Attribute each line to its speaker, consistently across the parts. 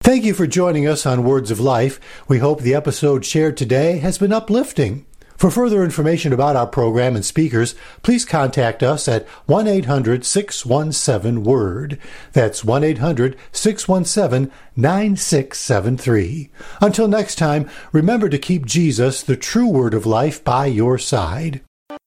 Speaker 1: Thank you for joining us on Words of Life. We hope the episode shared today has been uplifting. For further information about our program and speakers, please contact us at 1-800-617-WORD. That's 1-800-617-9673. Until next time, remember to keep Jesus, the true Word of life, by your side.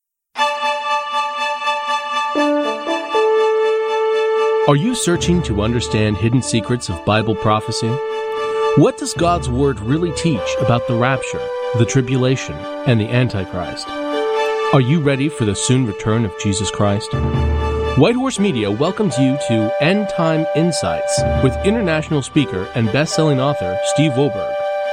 Speaker 2: Are you searching to understand hidden secrets of Bible prophecy? What does God's Word really teach about the rapture, the tribulation, and the Antichrist? Are you ready for the soon return of Jesus Christ? White Horse Media welcomes you to End Time Insights with international speaker and best-selling author Steve Wohlberg.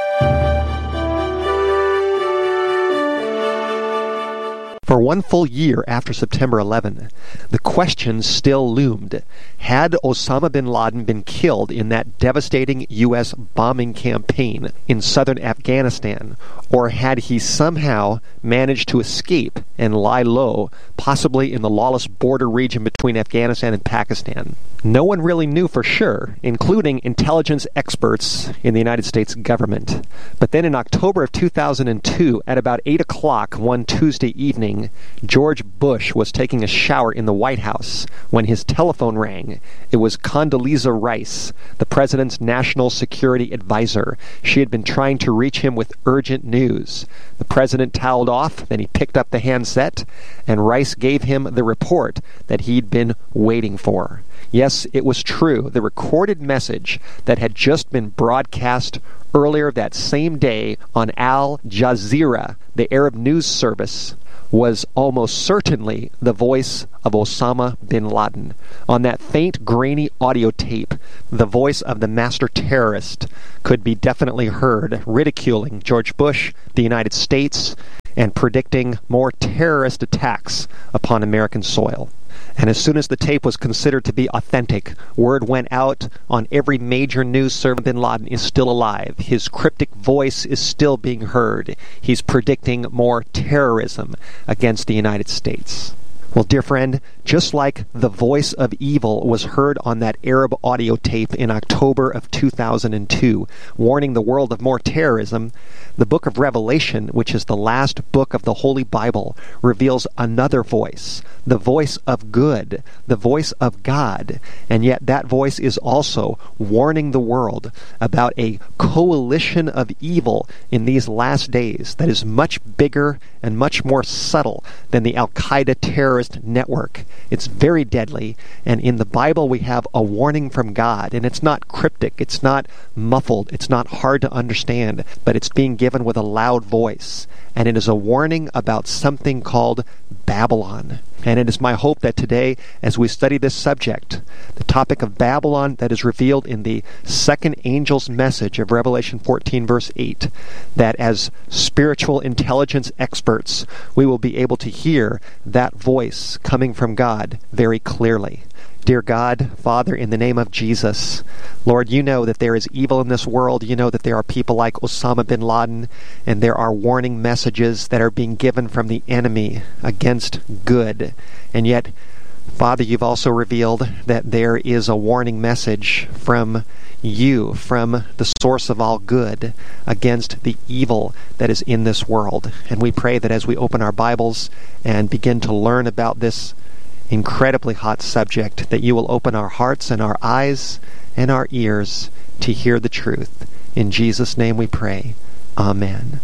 Speaker 3: For one full year after September 11, the question still loomed. Had Osama bin Laden been killed in that devastating U.S. bombing campaign in southern Afghanistan, or had he somehow managed to escape and lie low, possibly in the lawless border region between Afghanistan and Pakistan? No one really knew for sure, including intelligence experts in the United States government. But then in October of 2002, at about 8 o'clock one Tuesday evening, George Bush was taking a shower in the White House when his telephone rang. It was Condoleezza Rice, the president's national security advisor. She had been trying to reach him with urgent news. The president toweled off, then he picked up the handset, and Rice gave him the report that he'd been waiting for. Yes, it was true. The recorded message that had just been broadcast earlier that same day on Al Jazeera, the Arab news service, was almost certainly the voice of Osama bin Laden. On that faint, grainy audio tape, the voice of the master terrorist could be definitely heard ridiculing George Bush, the United States, and predicting more terrorist attacks upon American soil. And as soon as the tape was considered to be authentic, word went out on every major news service: bin Laden is still alive. His cryptic voice is still being heard. He's predicting more terrorism against the United States. Well, dear friend, just like the voice of evil was heard on that Arab audio tape in October of 2002, warning the world of more terrorism, the book of Revelation, which is the last book of the Holy Bible, reveals another voice, the voice of good, the voice of God. And yet that voice is also warning the world about a coalition of evil in these last days that is much bigger and much more subtle than the Al-Qaeda terrorist network. It's very deadly, and in the Bible we have a warning from God, and it's not cryptic, it's not muffled, it's not hard to understand, but it's being given with a loud voice, and it is a warning about something called Babylon. And it is my hope that today, as we study this subject, the topic of Babylon that is revealed in the second angel's message of Revelation 14, verse 8, that as spiritual intelligence experts, we will be able to hear that voice coming from God very clearly. Dear God, Father, in the name of Jesus, Lord, you know that there is evil in this world. You know that there are people like Osama bin Laden, and there are warning messages that are being given from the enemy against good. And yet, Father, you've also revealed that there is a warning message from you, from the source of all good, against the evil that is in this world. And we pray that as we open our Bibles and begin to learn about this incredibly hot subject, that you will open our hearts and our eyes and our ears to hear the truth. In Jesus' name we pray. Amen.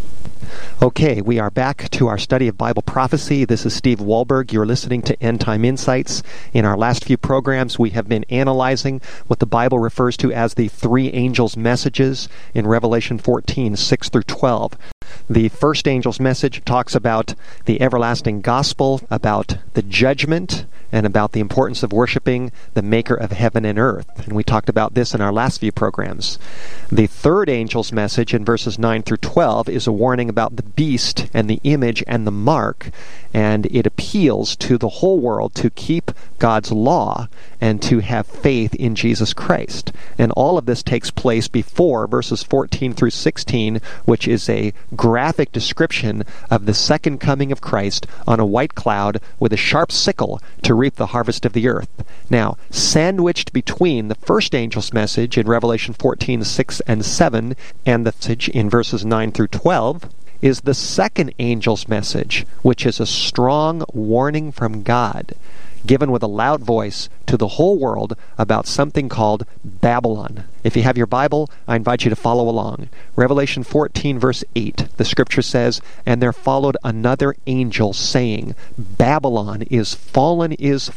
Speaker 3: Okay, we are back to our study of Bible prophecy. This is Steve Wohlberg. You're listening to End Time Insights. In our last few programs, we have been analyzing what the Bible refers to as the three angels' messages in Revelation 14, 6 through 12. The first angel's message talks about the everlasting gospel, about the judgment, and about the importance of worshiping the maker of heaven and earth. And we talked about this in our last few programs. The third angel's message in verses 9 through 12 is a warning about the beast and the image and the mark, and it appeals to the whole world to keep God's law and to have faith in Jesus Christ. And all of this takes place before verses 14 through 16, which is a graphic graphic description of the second coming of Christ on a white cloud with a sharp sickle to reap the harvest of the earth. Now, sandwiched between the first angel's message in Revelation 14:6 and 7 and the message in verses 9 through 12 is the second angel's message, which is a strong warning from God, given with a loud voice to the whole world about something called Babylon. If you have your Bible, I invite you to follow along. Revelation 14, verse 8, the scripture says, "And there followed another angel, saying, Babylon is fallen,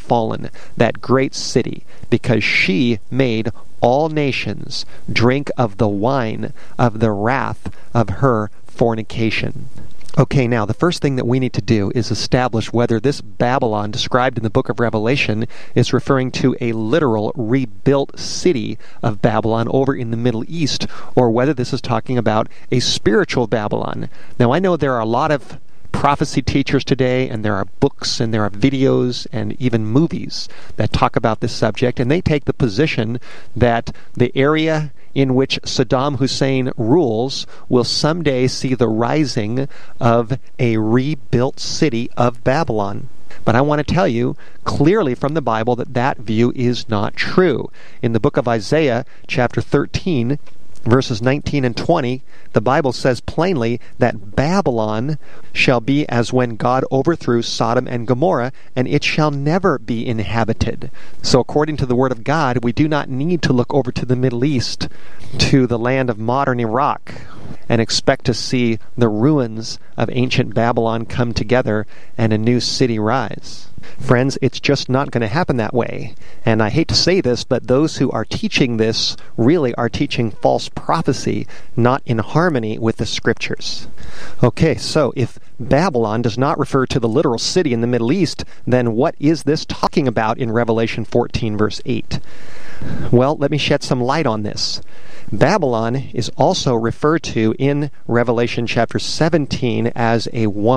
Speaker 3: that great city, because she made all nations drink of the wine of the wrath of her fornication." Okay, now the first thing that we need to do is establish whether this Babylon described in the book of Revelation is referring to a literal rebuilt city of Babylon over in the Middle East, or whether this is talking about a spiritual Babylon. Now, I know there are a lot of prophecy teachers today, and there are books and there are videos and even movies that talk about this subject, and they take the position that the area in which Saddam Hussein rules will someday see the rising of a rebuilt city of Babylon. But I want to tell you clearly from the Bible that that view is not true. In the book of Isaiah, chapter 13, verses 19 and 20, the Bible says plainly that Babylon shall be as when God overthrew Sodom and Gomorrah, and it shall never be inhabited. So according to the Word of God, we do not need to look over to the Middle East, to the land of modern Iraq, and expect to see the ruins of ancient Babylon come together and a new city rise. Friends, it's just not going to happen that way. And I hate to say this, but those who are teaching this really are teaching false prophecy, not in harmony with the Scriptures. Okay, so if Babylon does not refer to the literal city in the Middle East, then what is this talking about in Revelation 14, verse 8? Well, let me shed some light on this. Babylon is also referred to in Revelation chapter 17 as a woman.